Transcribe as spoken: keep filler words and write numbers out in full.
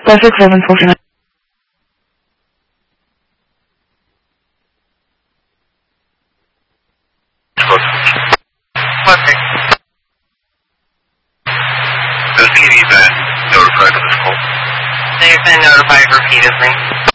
Suffolk seven forty-nine. Perfect. The T V been notified of this call. They've been notified repeatedly.